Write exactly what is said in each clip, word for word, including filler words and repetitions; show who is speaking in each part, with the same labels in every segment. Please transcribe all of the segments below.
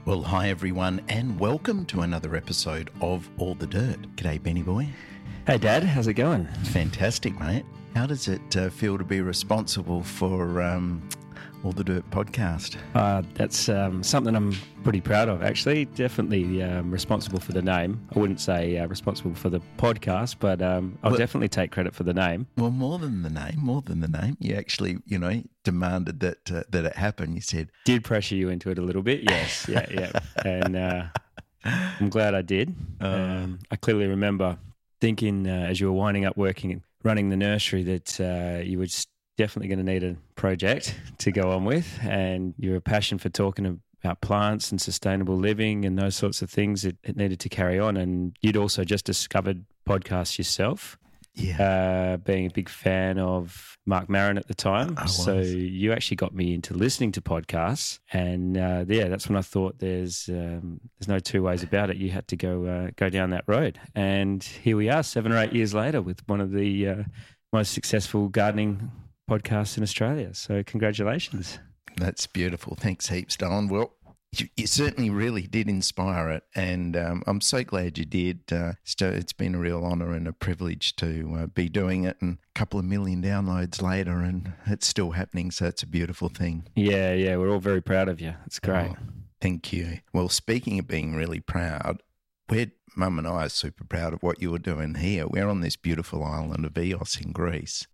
Speaker 1: Well, hi everyone, and welcome to another episode of All the Dirt. G'day, Benny boy.
Speaker 2: Hey, Dad. How's it going?
Speaker 1: Fantastic, mate. How does it uh, feel to be responsible for um, All the Dirt podcast?
Speaker 2: Uh, that's um, something I'm pretty proud of, actually. Definitely um, responsible for the name. I wouldn't say uh, responsible for the podcast, but um, I'll
Speaker 1: well,
Speaker 2: definitely take credit for the name.
Speaker 1: Well, more than the name, more than the name. You actually, you know, demanded that uh, that it happen. You said...
Speaker 2: Did pressure you into it a little bit, yes. Yeah, yeah. And uh, I'm glad I did.
Speaker 1: Uh,
Speaker 2: um, I clearly remember thinking uh, as you were winding up working and running the nursery that uh, you were definitely going to need a project to go on with, and your passion for talking about plants and sustainable living and those sorts of things, it, it needed to carry on. And you'd also just discovered podcasts yourself,
Speaker 1: yeah,
Speaker 2: uh, being a big fan of Mark Maron at the time.
Speaker 1: I
Speaker 2: So
Speaker 1: was.
Speaker 2: you actually got me into listening to podcasts, and uh, yeah, that's when I thought there's um, there's no two ways about it. You had to go uh, go down that road, and here we are, seven or eight years later, with one of the uh, most successful gardening podcasts in Australia. So congratulations.
Speaker 1: That's beautiful. Thanks heaps, Don. Well, you, you certainly really did inspire it, and um, I'm so glad you did. Uh, so it's been a real honour and a privilege to uh, be doing it, and a couple of million downloads later, and it's still happening, so it's a beautiful thing.
Speaker 2: Yeah, yeah, we're all very proud of you. It's great.
Speaker 1: Oh, thank you. Well, speaking of being really proud, we're, Mum and I are super proud of what you're doing here. We're on this beautiful island of Ios in Greece,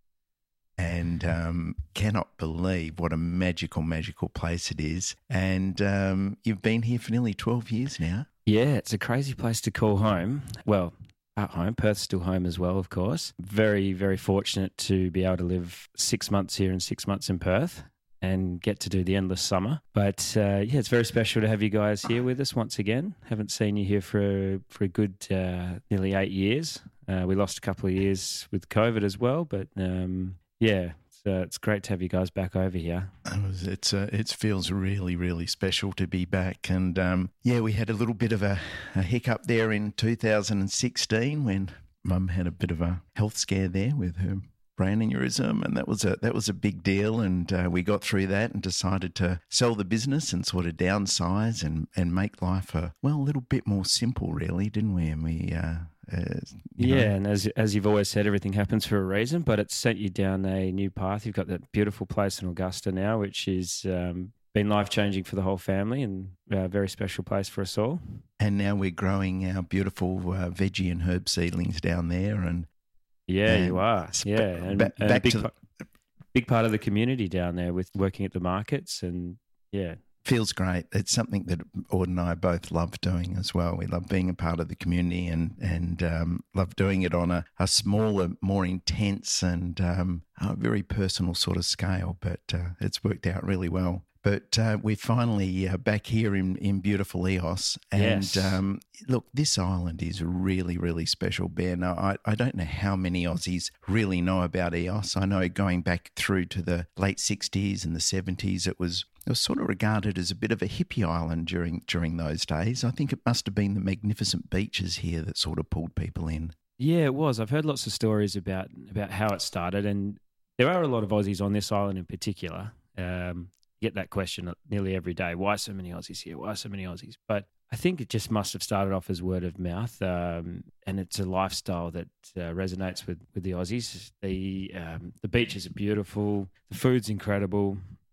Speaker 1: and um, cannot believe what a magical, magical place it is. And um, you've been here for nearly twelve years now.
Speaker 2: Yeah, it's a crazy place to call home. Well, at home. Perth's still home as well, of course. Very, very fortunate to be able to live six months here and six months in Perth and get to do the endless summer. But uh, yeah, it's very special to have you guys here with us once again. Haven't seen you here for, for a good uh, nearly eight years. Uh, we lost a couple of years with COVID as well, but... Um, Yeah, so it's great to have you guys back over here.
Speaker 1: It was, it's uh, it feels really, really special to be back. And um, yeah, we had a little bit of a, a hiccup there in two thousand sixteen when Mum had a bit of a health scare there with her brain aneurysm, and that was a that was a big deal. And uh, we got through that and decided to sell the business and sort of downsize and, and make life a well a little bit more simple, really, didn't we? And we. Uh, Uh,
Speaker 2: yeah,
Speaker 1: know.
Speaker 2: and as as you've always said, everything happens for a reason, but it's sent you down a new path. You've got that beautiful place in Augusta now, which has um, been life-changing for the whole family and a very special place for us all.
Speaker 1: And now we're growing our beautiful uh, veggie and herb seedlings down there. And
Speaker 2: Yeah,
Speaker 1: and
Speaker 2: you are. Yeah, and,
Speaker 1: ba-
Speaker 2: and
Speaker 1: back
Speaker 2: a big,
Speaker 1: to the,
Speaker 2: pa- big part of the community down there with working at the markets and, yeah.
Speaker 1: Feels great. It's something that Ord and I both love doing as well. We love being a part of the community and and um, love doing it on a, a smaller, more intense and um, a very personal sort of scale. But uh, it's worked out really well. But uh, we're finally uh, back here in, in beautiful Ios. And
Speaker 2: Yes.
Speaker 1: um, look, this island is really, really special, Ben. I, I don't know how many Aussies really know about Ios. I know going back through to the late sixties and the seventies, it was it was sort of regarded as a bit of a hippie island during during those days. I think it must have been the magnificent beaches here that sort of pulled people in.
Speaker 2: Yeah, it was. I've heard lots of stories about, about how it started, and there are a lot of Aussies on this island in particular. Um get that question nearly every day. Why so many Aussies here? Why so many Aussies? But I think it just must have started off as word of mouth, um, and it's a lifestyle that uh, resonates with, with the Aussies. The um, the beaches are beautiful, the food's incredible,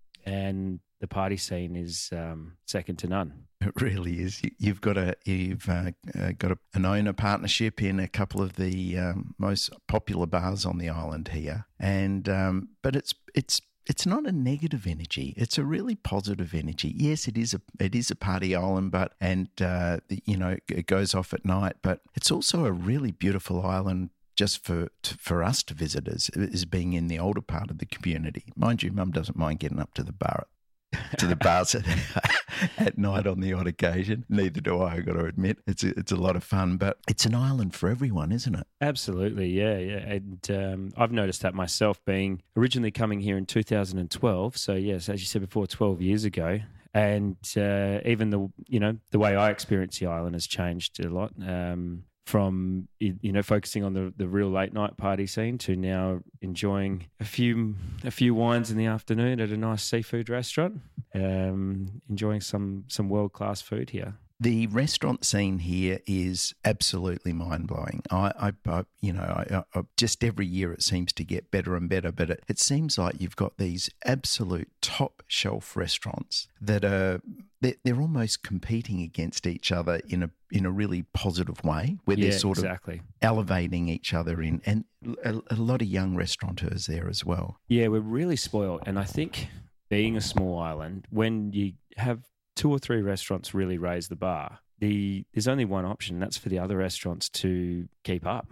Speaker 2: and the party scene is um, second to none.
Speaker 1: It really is. You- You've got a you've uh, uh, got a, an owner partnership in a couple of the um, most popular bars on the island here, and um, but it's it's. It's not a negative energy. It's a really positive energy. Yes, it is a it is a party island, but and uh, you know it goes off at night. But it's also a really beautiful island just for to, for us to visit as, as being in the older part of the community. Mind you, Mum doesn't mind getting up to the bar to the bars at, at night on the odd occasion. Neither do I, I've got to admit. It's a, it's a lot of fun, but it's an island for everyone, isn't it?
Speaker 2: Absolutely, yeah, yeah. And um, I've noticed that myself, being originally coming here in two thousand twelve. So yes, as you said before, twelve years ago. And uh, even the you know the way I experience the island has changed a lot. Um, from, you know, focusing on the, the real late night party scene to now enjoying a few a few wines in the afternoon at a nice seafood restaurant, um, enjoying some some world class food here.
Speaker 1: The restaurant scene here is absolutely mind blowing. I, I, I, you know, I, I, just every year it seems to get better and better. But it, it seems like you've got these absolute top shelf restaurants that are they're, they're almost competing against each other in a in a really positive way, where
Speaker 2: Yeah,
Speaker 1: they're sort
Speaker 2: exactly.
Speaker 1: of elevating each other in, and a, a lot of young restaurateurs there as well.
Speaker 2: Yeah, we're really spoiled, and I think being a small island, when you have two or three restaurants really raise the bar, the there's only one option, and that's for the other restaurants to keep up.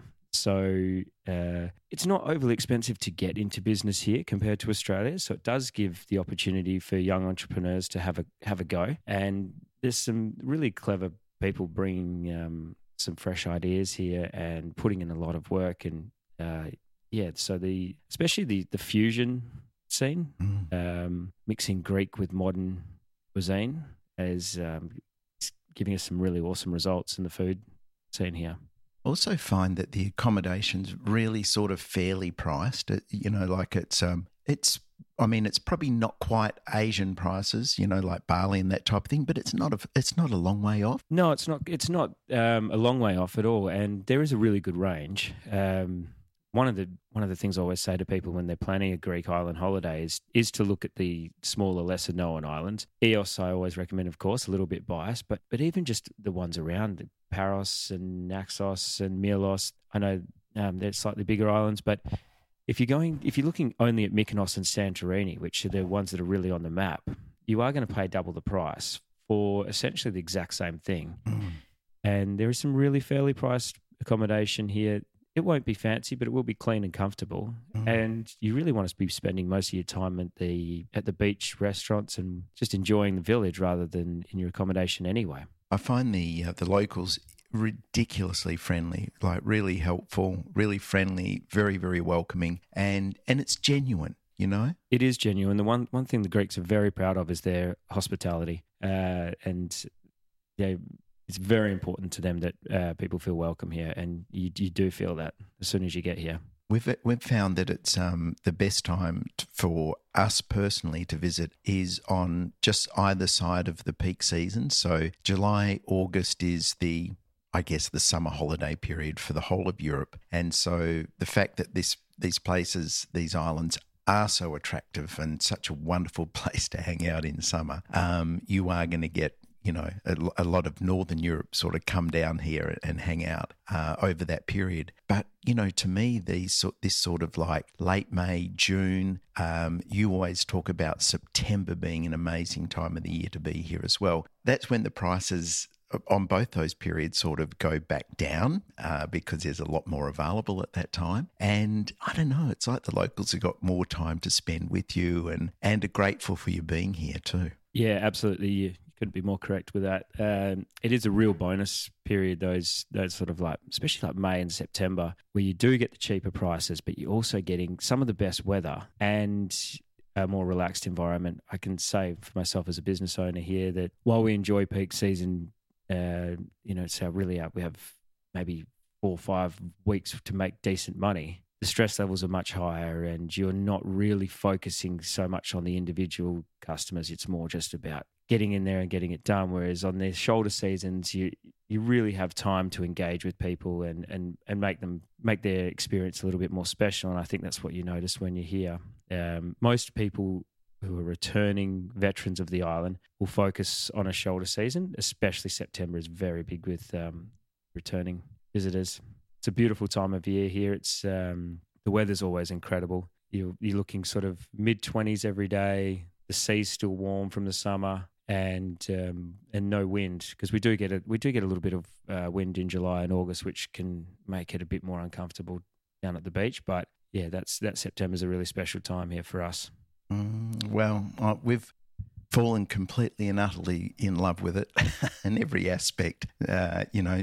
Speaker 2: So uh, it's not overly expensive to get into business here compared to Australia. So it does give the opportunity for young entrepreneurs to have a have a go. And there's some really clever people bringing um, some fresh ideas here and putting in a lot of work. And uh, yeah, so the especially the the fusion scene,
Speaker 1: Mm.
Speaker 2: um, mixing Greek with modern cuisine, is um, giving us some really awesome results in the food scene here.
Speaker 1: Also find that the accommodation's really sort of fairly priced. It, you know, like it's um, it's. I mean, it's probably not quite Asian prices, you know, like Bali and that type of thing, but it's not a it's not a long way off.
Speaker 2: No, it's not. It's not um, a long way off at all, and there is a really good range. Um, One of the one of the things I always say to people when they're planning a Greek island holiday is is to look at the smaller, lesser known islands. Ios, I always recommend, of course, a little bit biased, but but even just the ones around, Paros and Naxos and Milos. I know um, they're slightly bigger islands, but if you're going, if you're looking only at Mykonos and Santorini, which are the ones that are really on the map, you are going to pay double the price for essentially the exact same thing.
Speaker 1: Mm.
Speaker 2: And there is some really fairly priced accommodation here. It won't be fancy, but it will be clean and comfortable.
Speaker 1: Mm.
Speaker 2: And you really want to be spending most of your time at the at the beach restaurants and just enjoying the village rather than in your accommodation anyway.
Speaker 1: I find the uh, the locals ridiculously friendly, like really helpful, really friendly, very very welcoming, and and it's genuine. You know,
Speaker 2: It is genuine. The one one thing the Greeks are very proud of is their hospitality, uh, and yeah. It's very important to them that uh, people feel welcome here, and you, you do feel that as soon as you get here.
Speaker 1: We've we've found that it's um, the best time t- for us personally to visit is on just either side of the peak season. So July, August is the, I guess, the summer holiday period for the whole of Europe, and so the fact that this these places, these islands, are so attractive and such a wonderful place to hang out in summer, um, you are going to get, you know, a, a lot of Northern Europe sort of come down here and hang out uh, over that period. But, you know, to me, these this sort of like late May, June, um, you always talk about September being an amazing time of the year to be here as well. That's when the prices on both those periods sort of go back down uh, because there's a lot more available at that time. And I don't know, it's like the locals have got more time to spend with you and, and are grateful for you being here too.
Speaker 2: Yeah, absolutely. You couldn't be more correct with that. Um, it is a real bonus period, those those sort of like, especially like May and September, where you do get the cheaper prices, but you're also getting some of the best weather and a more relaxed environment. I can say for myself as a business owner here that while we enjoy peak season, uh, you know, so really uh, we have maybe four or five weeks to make decent money. The stress levels are much higher and you're not really focusing so much on the individual customers. It's more just about getting in there and getting it done. Whereas on their shoulder seasons, you you really have time to engage with people and, and, and make them make their experience a little bit more special. And I think that's what you notice when you're here. Um, most people who are returning veterans of the island will focus on a shoulder season, especially September is very big with um, returning visitors. It's a beautiful time of year here. It's um, the weather's always incredible. You're, you're looking sort of mid twenties every day. The sea's still warm from the summer, and um, and no wind, because we do get a we do get a little bit of uh, wind in July and August, which can make it a bit more uncomfortable down at the beach. But yeah, that's that September's a really special time here for us.
Speaker 1: Mm, well, uh, we've fallen completely and utterly in love with it in every aspect. Uh, you know. Sp-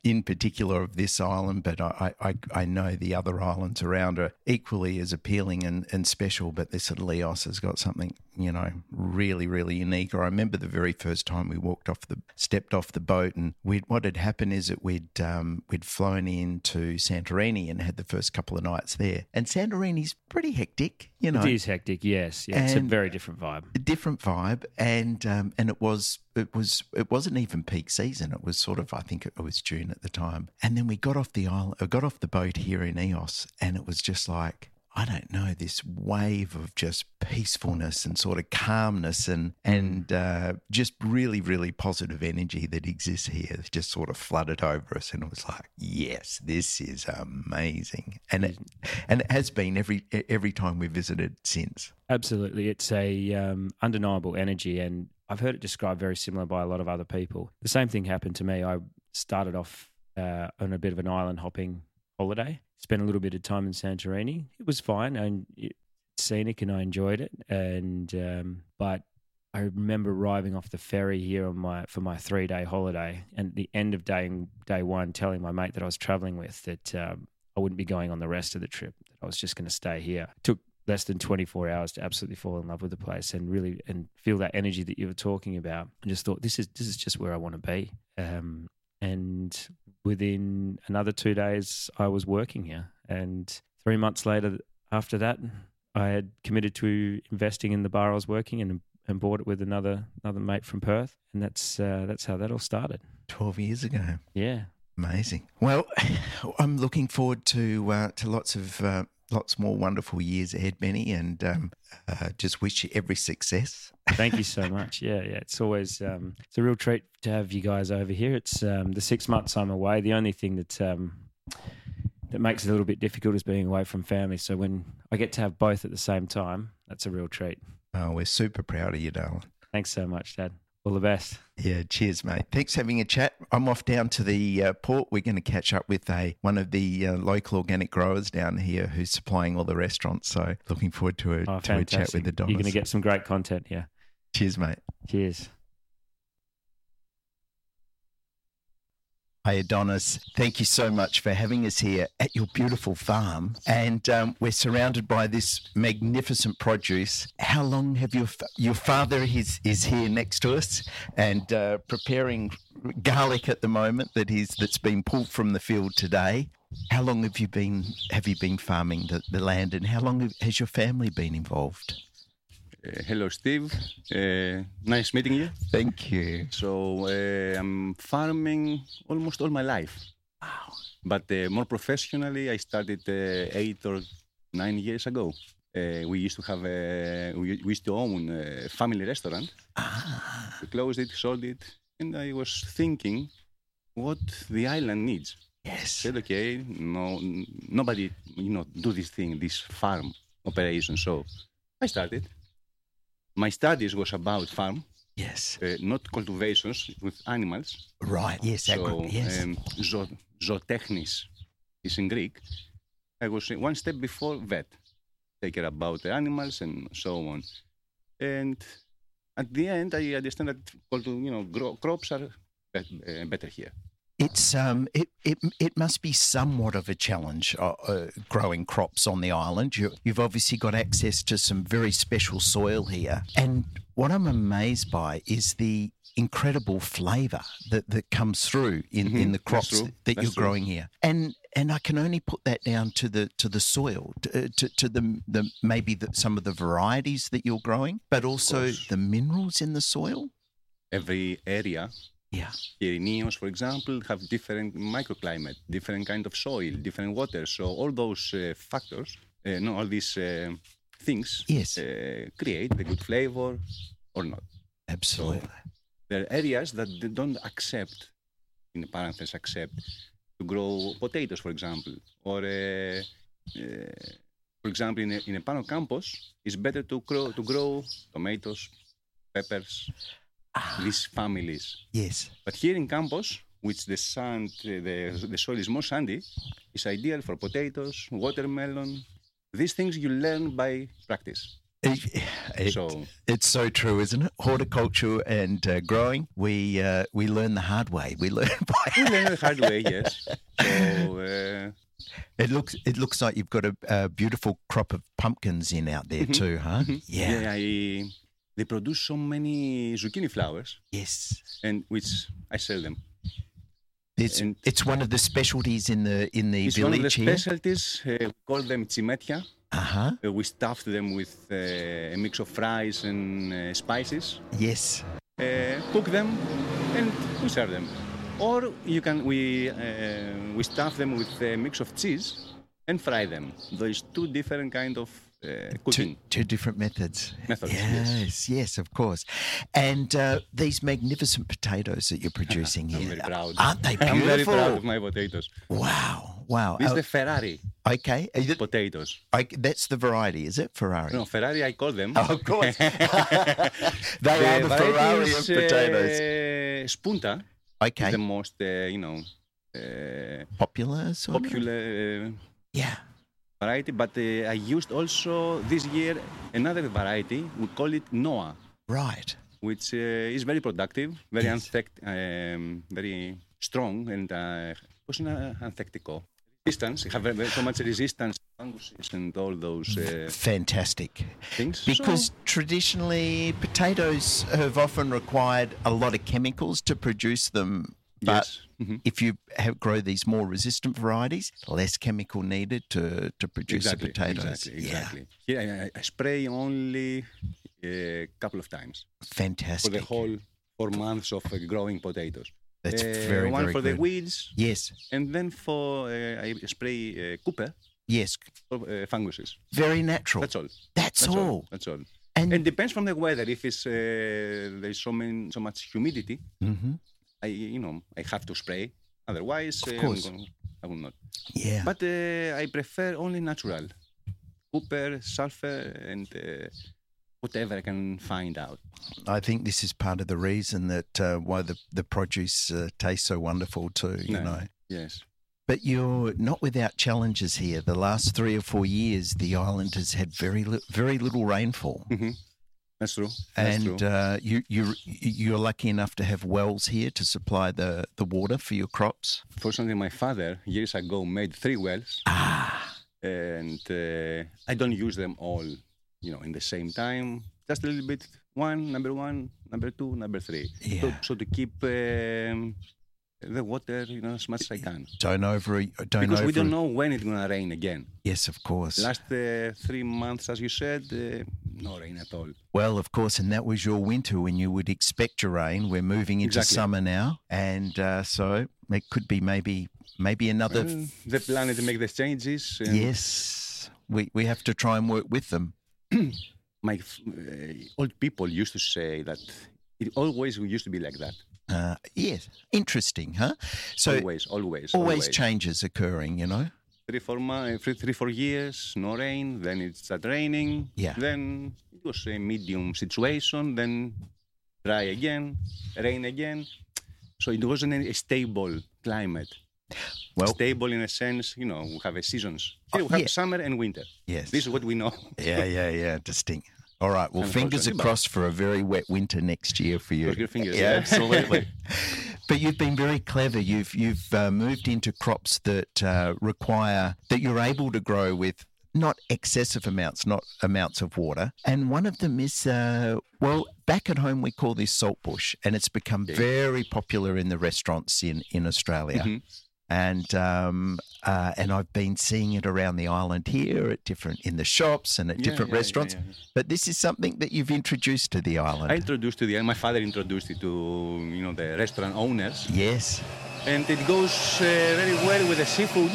Speaker 1: in particular of this island, but I, I, I know the other islands around are equally as appealing and, and special, but this at Leos has got something, you know, really, really unique. I remember the very first time we walked off the, stepped off the boat, and we'd, what had happened is that we'd, um, we'd flown into Santorini and had the first couple of nights there. And Santorini's pretty hectic, you know.
Speaker 2: It is hectic, yes. Yeah, it's a very different vibe.
Speaker 1: A different vibe, and um, and it was it was it wasn't even peak season. It was sort of, I think it was June at the time. And then we got off the island, got off the boat here in Eos, and it was just like, I don't know, this wave of just peacefulness and sort of calmness and and uh, just really, really positive energy that exists here just sort of flooded over us. And it was like, yes, this is amazing. And it, and it has been every every time we visited since.
Speaker 2: Absolutely. It's a um, undeniable energy, and I've heard it described very similar by a lot of other people. The same thing happened to me. I started off uh, on a bit of an island hopping holiday. Spent a little bit of time in Santorini. It was fine and it's scenic, and I enjoyed it. And um, but I remember arriving off the ferry here on my for my three day holiday, and at the end of day day one, telling my mate that I was traveling with that um, I wouldn't be going on the rest of the trip. That I was just going to stay here. It took less than twenty-four hours to absolutely fall in love with the place and really and feel that energy that you were talking about. I just thought, this is this is just where I want to be. Um, and within another two days, I was working here. And three months later, after that, I had committed to investing in the bar I was working in, and, and bought it with another another mate from Perth. And that's uh, that's how that all started.
Speaker 1: Twelve years ago.
Speaker 2: Yeah,
Speaker 1: amazing. Well, I'm looking forward to uh, to lots of uh, lots more wonderful years ahead, Benny, and um, uh, just wish you every success.
Speaker 2: Thank you so much. Yeah, yeah. It's always um, it's a real treat to have you guys over here. It's um, the six months I'm away. The only thing that um, that makes it a little bit difficult is being away from family. So when I get to have both at the same time, that's a real treat.
Speaker 1: Oh, we're super proud of you, darling.
Speaker 2: Thanks so much, Dad. All the best.
Speaker 1: Yeah, cheers, mate. Thanks for having a chat. I'm off down to the uh, port. We're going to catch up with a one of the uh, local organic growers down here who's supplying all the restaurants. So looking forward to a,
Speaker 2: oh,
Speaker 1: to a chat with the Adonis.
Speaker 2: You're going to get some great content here.
Speaker 1: Cheers, mate.
Speaker 2: Cheers.
Speaker 1: Hi, Adonis. Thank you so much for having us here at your beautiful farm. And um, we're surrounded by this magnificent produce. How long have your your father is, is here next to us and uh, preparing garlic at the moment that he's that's been pulled from the field today. How long have you been have you been farming the, the land, and how long have, has your family been involved?
Speaker 3: Uh, hello, Steve. Uh, nice meeting you.
Speaker 1: Thank you.
Speaker 3: So uh, I'm farming almost all my life.
Speaker 1: Wow.
Speaker 3: But uh, more professionally, I started uh, eight or nine years ago. Uh, we used to have a, we, we used to own a family restaurant.
Speaker 1: Ah.
Speaker 3: We closed it, sold it, and I was thinking what the island needs.
Speaker 1: Yes.
Speaker 3: I said, okay, no, nobody, you know, do this thing, this farm operation. So I started. My studies was about farm.
Speaker 1: Yes.
Speaker 3: Uh, not cultivations with animals.
Speaker 1: Right. Yes.
Speaker 3: So,
Speaker 1: agri- yes.
Speaker 3: Um, zo, zootechnis is in Greek. I was one step before vet. Take care about the animals and so on. And at the end, I understand that you know grow, crops are be- uh, better here.
Speaker 1: It's um, it, it it must be somewhat of a challenge uh, uh, growing crops on the island. You, you've obviously got access to some very special soil here, and what I'm amazed by is the incredible flavour that, that comes through in, mm-hmm. in the crops that, that you're
Speaker 3: true.
Speaker 1: growing here. And and I can only put that down to the to the soil, to to, to the the maybe the, some of the varieties that you're growing, but also the minerals in the soil.
Speaker 3: Every area.
Speaker 1: Yeah.
Speaker 3: Here in Eos, for example, have different microclimate, different kind of soil, different water. So all those uh, factors, uh, no, all these uh, things
Speaker 1: yes.
Speaker 3: uh, create the good flavor or not.
Speaker 1: Absolutely.
Speaker 3: So there are areas that they don't accept, in the parentheses, accept to grow potatoes, for example. Or, uh, uh, for example, in a, in a panel campus, it's better to grow, to grow tomatoes, peppers, Ah, these families.
Speaker 1: Yes.
Speaker 3: But here in Campos, which the sand, the, the soil is more sandy, is ideal for potatoes, watermelon. These things you learn by practice.
Speaker 1: It, it-
Speaker 3: So
Speaker 1: it's so true, isn't it? Horticulture and uh, growing, we uh, we learn the hard way. We learn by.
Speaker 3: we learn the hard way, yes. So uh,
Speaker 1: It looks it looks like you've got a, a beautiful crop of pumpkins in out there too, huh?
Speaker 3: mhm.
Speaker 1: Yeah.
Speaker 3: yeah, I, they produce so many zucchini flowers,
Speaker 1: Yes.
Speaker 3: and which I sell them.
Speaker 1: It's
Speaker 3: And-
Speaker 1: it's one of the specialties in the in the
Speaker 3: It's one of the
Speaker 1: village here.
Speaker 3: specialties. Uh, we call them tsimetia.
Speaker 1: Uh huh.
Speaker 3: Uh, we stuffed them with uh, a mix of fries and uh, spices.
Speaker 1: Yes.
Speaker 3: Uh, cook them, and we serve them. Or you can we uh, we stuff them with a mix of cheese and fry them. There's two different kind of uh,
Speaker 1: Two,
Speaker 3: cooking.
Speaker 1: two different methods.
Speaker 3: Methods,
Speaker 1: Yes,
Speaker 3: yes.
Speaker 1: yes, of course. And uh, these magnificent potatoes that you're producing
Speaker 3: I'm
Speaker 1: here,
Speaker 3: very proud.
Speaker 1: aren't they beautiful?
Speaker 3: I'm very proud of my potatoes.
Speaker 1: Wow, wow.
Speaker 3: This is
Speaker 1: Oh,
Speaker 3: the Ferrari
Speaker 1: okay, Are you-
Speaker 3: potatoes.
Speaker 1: I, that's the variety, is it? Ferrari.
Speaker 3: No, Ferrari I call them.
Speaker 1: Oh, of course. they are the
Speaker 3: variety
Speaker 1: Ferrari of
Speaker 3: is,
Speaker 1: potatoes.
Speaker 3: Uh, Spunta
Speaker 1: Okay,
Speaker 3: is the most, uh, you know, uh,
Speaker 1: popular, sort of?
Speaker 3: popular uh,
Speaker 1: Yeah.
Speaker 3: variety. But uh, I used also this year another variety. We call it Noah,
Speaker 1: Right.
Speaker 3: which uh, is very productive, very
Speaker 1: Yes.
Speaker 3: anthect, um, very strong, and uh, πώς είναι ανθεκτικό. Resistance, have very- so much resistance, funguses, and all those uh,
Speaker 1: Fantastic.
Speaker 3: things.
Speaker 1: Because
Speaker 3: So,
Speaker 1: traditionally, potatoes have often required a lot of chemicals to produce them. But
Speaker 3: yes. Mhm.
Speaker 1: if you have, grow these more resistant varieties, less chemical needed to, to produce
Speaker 3: Exactly,
Speaker 1: the potatoes.
Speaker 3: exactly, exactly. Here I, I- I spray only a couple of times
Speaker 1: Yeah.
Speaker 3: for
Speaker 1: Fantastic.
Speaker 3: the whole four months of uh, growing potatoes.
Speaker 1: That's
Speaker 3: Uh,
Speaker 1: very,
Speaker 3: one
Speaker 1: very
Speaker 3: for
Speaker 1: good.
Speaker 3: the weeds,
Speaker 1: Yes.
Speaker 3: and then for uh, I spray uh, Cooper
Speaker 1: Yes.
Speaker 3: for uh, funguses.
Speaker 1: Very natural.
Speaker 3: That's all.
Speaker 1: That's,
Speaker 3: That's
Speaker 1: all.
Speaker 3: all. That's all.
Speaker 1: And,
Speaker 3: And depends from the weather. If it's uh, there's so many, so much humidity,
Speaker 1: Mhm.
Speaker 3: I you know I have to spray. Otherwise,
Speaker 1: Of
Speaker 3: uh,
Speaker 1: course.
Speaker 3: I'm gonna- I will not.
Speaker 1: yeah.
Speaker 3: But uh, I prefer only natural, Cooper, sulfur, and uh, whatever I can find out.
Speaker 1: I think this is part of the reason that uh, why the, the produce uh, tastes so wonderful too, you
Speaker 3: No.
Speaker 1: know.
Speaker 3: Yes.
Speaker 1: But you're not without challenges here. The last three or four years, the island has had very li- very little rainfall,
Speaker 3: hmm That's true. That's
Speaker 1: and
Speaker 3: true.
Speaker 1: uh, you you you're lucky enough to have wells here to supply the, the water for your crops.
Speaker 3: Fortunately, my father years ago made three wells,
Speaker 1: Ah,
Speaker 3: and uh, I don't use them all, you know, in the same time. Just a little bit. One, number one, number two, number three. So,
Speaker 1: yeah.
Speaker 3: so to keep um, the water, you know, as much as I can.
Speaker 1: Don't over. Don't
Speaker 3: Because
Speaker 1: over.
Speaker 3: we don't know when it's gonna rain again.
Speaker 1: Yes, of course.
Speaker 3: Last uh, three months, as you said, uh, no rain at all.
Speaker 1: Well, of course, and that was your winter when you would expect your rain. We're moving into
Speaker 3: Exactly.
Speaker 1: summer now, and uh, so it could be maybe maybe another.
Speaker 3: Well, the planet make the changes. And
Speaker 1: yes, we we have to try and work with them.
Speaker 3: My f- uh, old people used to say that it always used to be like that.
Speaker 1: Uh, yes, interesting, huh? So
Speaker 3: always, always,
Speaker 1: always changes occurring, you know.
Speaker 3: Three, four months, three, three, four years, no rain. Then it started raining.
Speaker 1: Yeah.
Speaker 3: Then it was a medium situation. Then dry again, rain again. So it wasn't a stable climate.
Speaker 1: Well,
Speaker 3: Stable in a sense, you know, we have a seasons. Here
Speaker 1: Oh,
Speaker 3: we have
Speaker 1: yeah.
Speaker 3: summer and winter.
Speaker 1: yes.
Speaker 3: This is what we know.
Speaker 1: yeah, yeah, yeah. Distinct. All right. Well, fingers
Speaker 3: Unfortunately, but-
Speaker 1: crossed for a very wet winter next year for you.
Speaker 3: Cross your fingers,
Speaker 1: Yeah,
Speaker 3: yeah.
Speaker 1: absolutely. But you've been very clever. You've you've uh, moved into crops that uh, require that you're able to grow with not excessive amounts, not amounts of water. And one of them is uh, well, back at home we call this saltbush, and it's become
Speaker 3: Okay.
Speaker 1: very popular in the restaurants in in Australia.
Speaker 3: Mhm.
Speaker 1: And um, uh, and I've been seeing it around the island here at different in the shops and at
Speaker 3: Yeah,
Speaker 1: different
Speaker 3: yeah, yeah,
Speaker 1: restaurants.
Speaker 3: yeah.
Speaker 1: But this is something that you've introduced to the island.
Speaker 3: I introduced to the my father introduced it to you know the restaurant owners,
Speaker 1: Yes,
Speaker 3: and it goes uh, very well with the seafood.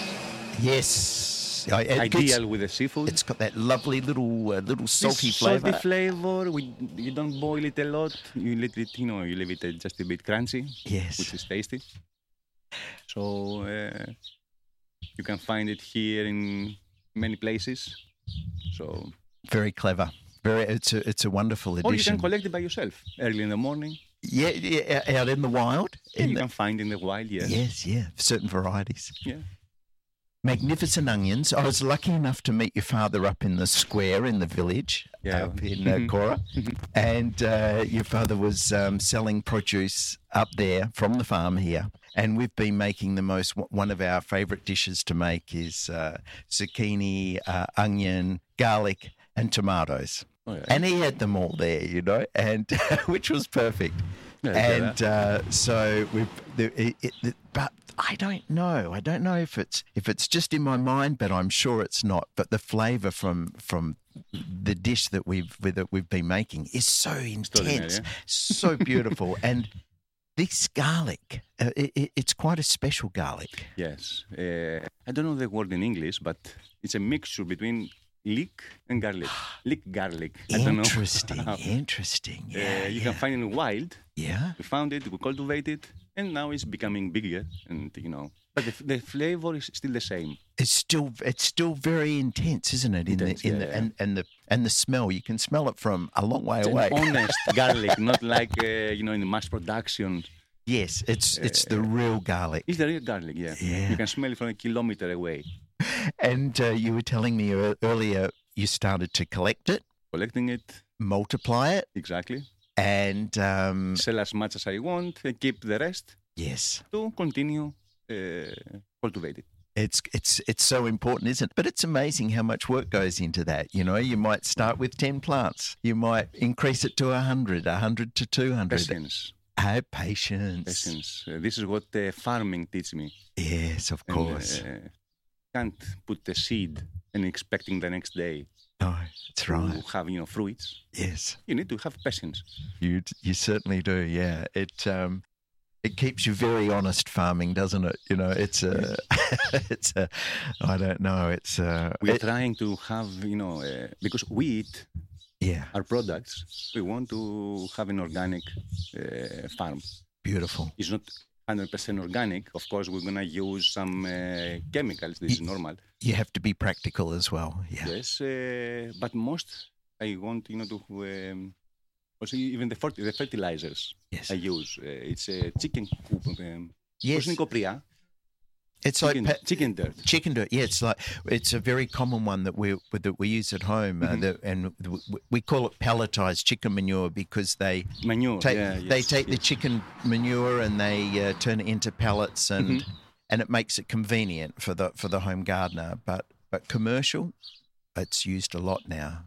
Speaker 1: yes. I- it
Speaker 3: Ideal
Speaker 1: gets-
Speaker 3: with the seafood.
Speaker 1: It's got that lovely little uh, little
Speaker 3: This
Speaker 1: salty flavour.
Speaker 3: Salty flavor. We, you don't boil it a lot. You let it, you know, you leave it uh, just a bit crunchy,
Speaker 1: Yes.
Speaker 3: which is tasty. So uh, you can find it here in many places. So
Speaker 1: Very clever. Very. It's a it's a wonderful
Speaker 3: or you can
Speaker 1: addition.
Speaker 3: collect it by yourself early in the morning.
Speaker 1: Yeah, yeah, out in the wild.
Speaker 3: Yeah,
Speaker 1: In
Speaker 3: you
Speaker 1: the-
Speaker 3: can find in the wild. Yes.
Speaker 1: yes, yeah, certain varieties.
Speaker 3: Yeah.
Speaker 1: magnificent onions. I was lucky enough to meet your father up in the square in the village,
Speaker 3: Yeah.
Speaker 1: up in uh, Cora, and uh, your father was um, selling produce up there from the farm here. And we've been making the most. One of our favourite dishes to make is uh, zucchini, uh, onion, garlic, and tomatoes.
Speaker 3: Oh, yeah.
Speaker 1: And he had them all there, you know, and which was perfect.
Speaker 3: Yeah, I get
Speaker 1: and uh, so we've, the, it, it, but I don't know. I don't know if it's if it's just in my mind, but I'm sure it's not. But the flavour from from the dish that we've that we've been making is so intense,
Speaker 3: yeah.
Speaker 1: so beautiful, and this garlic, uh, it, it, it's quite a special garlic.
Speaker 3: Yes. Uh, I don't know the word in English, but it's a mixture between leek and garlic. Leek garlic. I don't know.
Speaker 1: Interesting, interesting. Yeah,
Speaker 3: Uh, you
Speaker 1: yeah.
Speaker 3: can find it in wild.
Speaker 1: yeah.
Speaker 3: We found it, we cultivate it, and now it's becoming bigger. And you know, but the, the flavor is still the same.
Speaker 1: It's still it's still very intense, isn't it? In
Speaker 3: Intense,
Speaker 1: the in
Speaker 3: yeah,
Speaker 1: the
Speaker 3: yeah.
Speaker 1: and, and the and the smell, you can smell it from a long way
Speaker 3: It's an
Speaker 1: away.
Speaker 3: honest garlic, not like uh, you know in mass production.
Speaker 1: Yes, it's it's the real garlic.
Speaker 3: It's the real garlic. Yeah.
Speaker 1: Yeah.
Speaker 3: You can smell it from a kilometer away.
Speaker 1: And uh, you were telling me ear- earlier you started to collect it,
Speaker 3: Collecting it
Speaker 1: multiply it,
Speaker 3: exactly.
Speaker 1: and um,
Speaker 3: Sell as much as I want, and keep the rest
Speaker 1: yes,
Speaker 3: to continue uh, cultivate it.
Speaker 1: it's it's it's so important, isn't it? But it's amazing how much work goes into that. You know, you might start with ten plants, you might increase it to a hundred, a hundred to two hundred.
Speaker 3: Patience.
Speaker 1: Have patience.
Speaker 3: Patience. Uh, this is what uh, farming teach me.
Speaker 1: Yes, of
Speaker 3: And,
Speaker 1: course.
Speaker 3: uh, can't put the seed and expecting the next day
Speaker 1: No, that's right.
Speaker 3: to have you know fruits.
Speaker 1: Yes.
Speaker 3: You need to have patience.
Speaker 1: You you certainly do, yeah. It um, it keeps you very honest farming, doesn't it? You know, it's a, it's a, I don't know, it's a,
Speaker 3: We are
Speaker 1: it-
Speaker 3: trying to have you know uh, because we eat
Speaker 1: yeah,
Speaker 3: our products. We want to have an organic uh, farm.
Speaker 1: beautiful.
Speaker 3: It's not one hundred percent organic. Of course, we're gonna use some uh, chemicals. This is normal.
Speaker 1: You have to be practical as well. Yeah,
Speaker 3: Yes, uh, but most I want you know to um, also even the, ferti- the fertilizers
Speaker 1: yes,
Speaker 3: I use. Uh, it's a chicken coop. Um,
Speaker 1: yes.
Speaker 3: πώς είναι κοπριά?
Speaker 1: It's
Speaker 3: Chicken,
Speaker 1: like pa-
Speaker 3: chicken dirt.
Speaker 1: chicken dirt. Yeah, it's like it's a very common one that we that we use at home, uh,
Speaker 3: Mhm.
Speaker 1: that, and w- we call it pelletized chicken manure because they
Speaker 3: Manure.
Speaker 1: take
Speaker 3: yeah,
Speaker 1: they
Speaker 3: yes,
Speaker 1: take the
Speaker 3: yes.
Speaker 1: chicken manure and they uh, turn it into pellets, and
Speaker 3: Mhm.
Speaker 1: and it makes it convenient for the for the home gardener. But but commercial, it's used a lot now.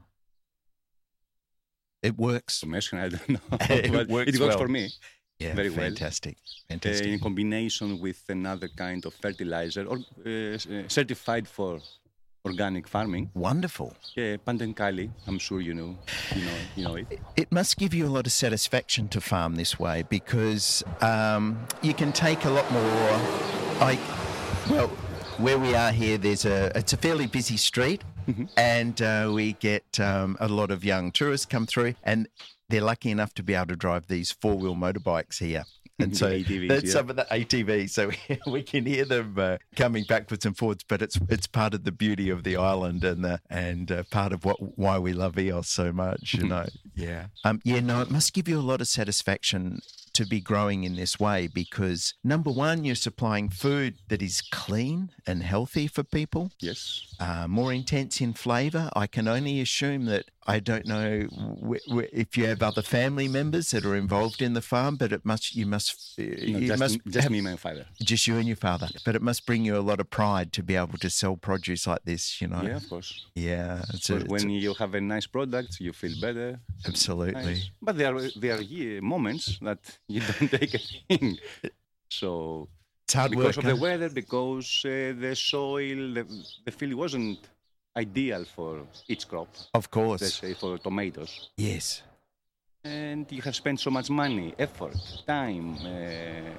Speaker 1: It works.
Speaker 3: Commercial, I don't know.
Speaker 1: It
Speaker 3: but
Speaker 1: works
Speaker 3: it works
Speaker 1: well.
Speaker 3: for me.
Speaker 1: Yeah,
Speaker 3: Very well.
Speaker 1: fantastic,
Speaker 3: Uh,
Speaker 1: fantastic.
Speaker 3: in combination with another kind of fertilizer or uh, s- uh, certified for organic farming.
Speaker 1: Wonderful.
Speaker 3: Uh, Pantenkali, I'm sure you know, you know, you know it.
Speaker 1: It must give you a lot of satisfaction to farm this way because um, you can take a lot more. I well, where we are here, there's a it's a fairly busy street, and uh, we get um, a lot of young tourists come through, and they're lucky enough to be able to drive these four wheel motorbikes here. And
Speaker 3: The
Speaker 1: so
Speaker 3: A T Vs,
Speaker 1: that's
Speaker 3: yeah.
Speaker 1: some of the A T Vs. So we, we can hear them uh, coming backwards and forwards. But it's it's part of the beauty of the island and the, and uh, part of what why we love Eos so much. You know, yeah, um, yeah. No, it must give you a lot of satisfaction to be growing in this way because number one, you're supplying food that is clean and healthy for people.
Speaker 3: Yes.
Speaker 1: Uh, more intense in flavour. I can only assume that I don't know w- w- if you have other family members that are involved in the farm, but it must you must
Speaker 3: No,
Speaker 1: you
Speaker 3: just
Speaker 1: must
Speaker 3: just
Speaker 1: have-
Speaker 3: me and my father.
Speaker 1: just you and your father. But it must bring you a lot of pride to be able to sell produce like this. You know,
Speaker 3: Yeah, of course.
Speaker 1: yeah, it's a,
Speaker 3: Because
Speaker 1: it's
Speaker 3: when
Speaker 1: a-
Speaker 3: you have a nice product, you feel better.
Speaker 1: absolutely.
Speaker 3: Nice. But there are there are yeah, moments that you don't take a thing. So
Speaker 1: It's hard
Speaker 3: because
Speaker 1: work.
Speaker 3: of the
Speaker 1: huh?
Speaker 3: weather, because uh, the soil, the, the field wasn't ideal for each crop.
Speaker 1: Of course,
Speaker 3: Let's say for tomatoes.
Speaker 1: yes.
Speaker 3: And you have spent so much money, effort, time. Uh,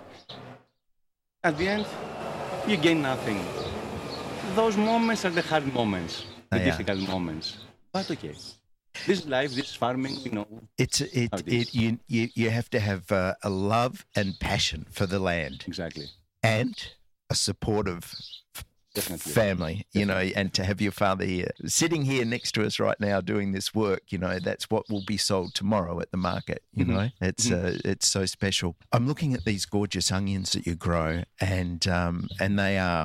Speaker 3: at the end, you gain nothing. Those moments are the hard moments, the
Speaker 1: Yeah.
Speaker 3: difficult moments. But okay, this life, this farming, you know,
Speaker 1: It's it,
Speaker 3: How it
Speaker 1: it
Speaker 3: is.
Speaker 1: you, you you have to have uh, a love and passion for the land
Speaker 3: exactly.
Speaker 1: and a supportive f-
Speaker 3: Definitely.
Speaker 1: family, you know, and to have your father here sitting here next to us right now doing this work, you know, that's what will be sold tomorrow at the market. You
Speaker 3: Mhm.
Speaker 1: know, it's uh, it's so special. I'm looking at these gorgeous onions that you grow, and um, and they are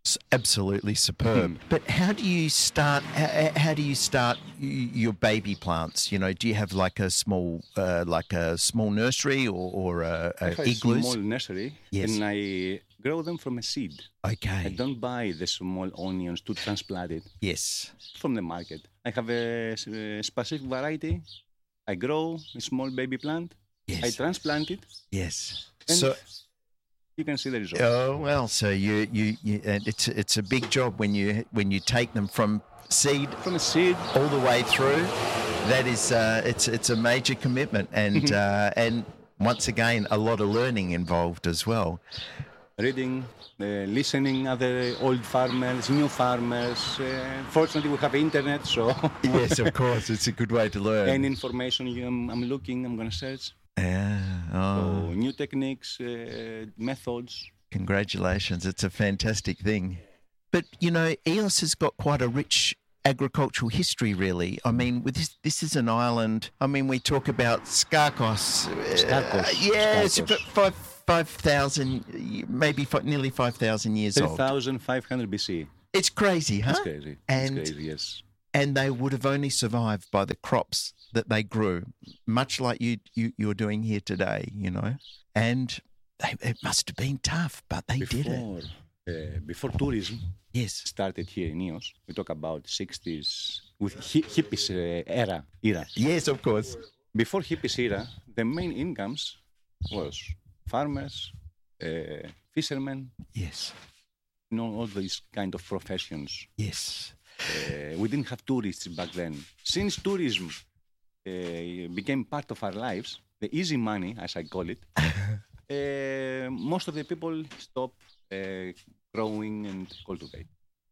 Speaker 1: S- Absolutely superb.
Speaker 3: Mm.
Speaker 1: But how do you start? How, how do you start y- your baby plants? You know, do you have like a small, uh, like a small nursery or, or a,
Speaker 3: I
Speaker 1: a
Speaker 3: have a
Speaker 1: igloos?
Speaker 3: small nursery,
Speaker 1: Yes.
Speaker 3: and I grow them from a seed. I
Speaker 1: Okay.
Speaker 3: don't buy the small onions to transplant it
Speaker 1: Yes.
Speaker 3: from the market. I have a, s- a specific variety. I grow a small baby plant. I
Speaker 1: Yes.
Speaker 3: transplant it,
Speaker 1: Yes.
Speaker 3: and
Speaker 1: So.
Speaker 3: you can see the result.
Speaker 1: Oh well, so you you, you uh, it's it's a big job when you when you take them from seed
Speaker 3: From a seed,
Speaker 1: all the way through. That is uh, it's it's a major commitment, and uh, and once again a lot of learning involved as well.
Speaker 3: reading, uh, listening other old farmers, new farmers. Uh, fortunately, we have internet, so
Speaker 1: Yes, of course, it's a good way to learn.
Speaker 3: any information you, I'm, I'm looking, I'm going to search.
Speaker 1: Yeah.
Speaker 3: So
Speaker 1: Oh,
Speaker 3: new techniques, uh, methods.
Speaker 1: congratulations! It's a fantastic thing. But you know, Eos has got quite a rich agricultural history, really. I mean, with this, this is an island. I mean, we talk about Skarkos. uh,
Speaker 3: Skarkos,
Speaker 1: yeah, it's
Speaker 3: Skarkos.
Speaker 1: about five five thousand, maybe fi- nearly five thousand years old.
Speaker 3: three thousand five hundred B C.
Speaker 1: It's crazy, huh?
Speaker 3: It's crazy.
Speaker 1: And-
Speaker 3: it's crazy, yes.
Speaker 1: And they would have only survived by the crops that they grew, much like you, you you're doing here today, you know. And they, it must have been tough, but they did it.
Speaker 3: Before, uh, before tourism
Speaker 1: Yes.
Speaker 3: started here in Eos, we talk about sixties with hi- hippies uh, era, era.
Speaker 1: Yes, of course.
Speaker 3: Before hippies era, the main incomes was farmers, uh, fishermen,
Speaker 1: Yes.
Speaker 3: you know, all these kind of professions.
Speaker 1: Yes.
Speaker 3: Uh, we didn't have tourists back then. Since tourism uh, became part of our lives, the easy money, as I call it, uh, most of the people stop uh, growing and cultivate.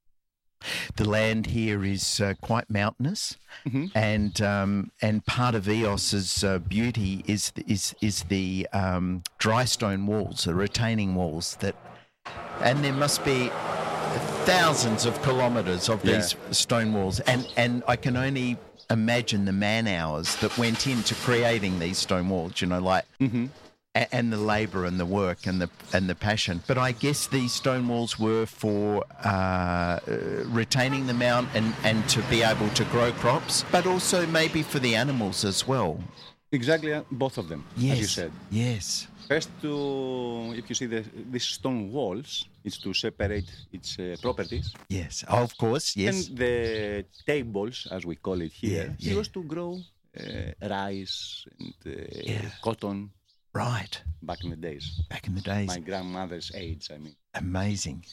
Speaker 1: The land here is uh, quite mountainous,
Speaker 3: Mhm.
Speaker 1: and um, and part of Eos's uh, beauty is is is the um, dry stone walls, the retaining walls that, and there must be thousands of kilometres of
Speaker 3: Yeah.
Speaker 1: these stone walls, and and I can only imagine the man hours that went into creating these stone walls. You know, like.
Speaker 3: Mhm.
Speaker 1: a- And the labour and the work and the and the passion, but I guess these stone walls were for uh, uh, retaining the mount and, and to be able to grow crops, but also maybe for the animals as well.
Speaker 3: Exactly, uh, both of them,
Speaker 1: Yes,
Speaker 3: as you said.
Speaker 1: yes,
Speaker 3: First, to if you see the, these stone walls, it's to separate its uh, properties.
Speaker 1: yes. Oh, of course, yes,
Speaker 3: And the tables, as we call it here,
Speaker 1: Yeah,
Speaker 3: it
Speaker 1: yeah.
Speaker 3: was to grow uh, rice and uh,
Speaker 1: Yeah.
Speaker 3: cotton
Speaker 1: right.
Speaker 3: back in the days.
Speaker 1: Back in the days,
Speaker 3: My grandmother's age, I mean.
Speaker 1: amazing.